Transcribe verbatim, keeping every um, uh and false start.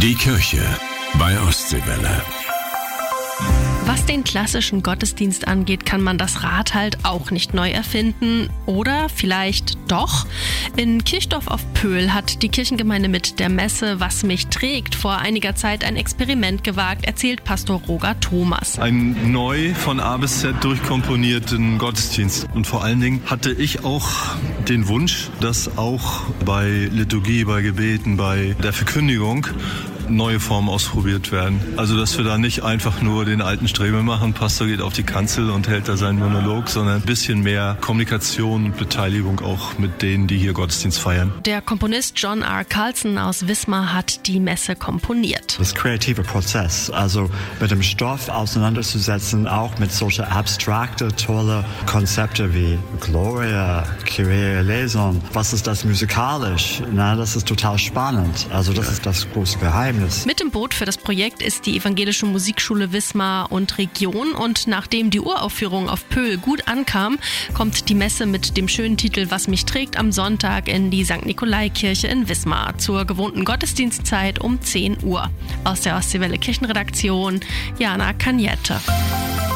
Die Kirche bei Ostseewelle. Was den klassischen Gottesdienst angeht, kann man das Rad halt auch nicht neu erfinden. Oder vielleicht doch? In Kirchdorf auf Pöhl hat die Kirchengemeinde mit der Messe Was mich trägt vor einiger Zeit ein Experiment gewagt, erzählt Pastor Roger Thomas. Ein neu von A bis Z durchkomponierten Gottesdienst. Und vor allen Dingen hatte ich auch den Wunsch, dass auch bei Liturgie, bei Gebeten, bei der Verkündigung neue Formen ausprobiert werden. Also, dass wir da nicht einfach nur den alten Strebe machen, Pastor geht auf die Kanzel und hält da seinen Monolog, sondern ein bisschen mehr Kommunikation und Beteiligung auch mit denen, die hier Gottesdienst feiern. Der Komponist John R. Carlson aus Wismar hat die Messe komponiert. Das kreative Prozess, also mit dem Stoff auseinanderzusetzen, auch mit solchen abstrakte, tolle Konzepte wie Gloria, Kyrie eleison. Was ist das musikalisch? Na, das ist total spannend. Also das ist das große Geheimnis. Mit im Boot für das Projekt ist die Evangelische Musikschule Wismar und Region, und nachdem die Uraufführung auf Pöhl gut ankam, kommt die Messe mit dem schönen Titel Was mich trägt am Sonntag in die Sankt Nikolai-Kirche in Wismar zur gewohnten Gottesdienstzeit um zehn Uhr. Aus der Ostseewelle Kirchenredaktion, Jana Kaniette.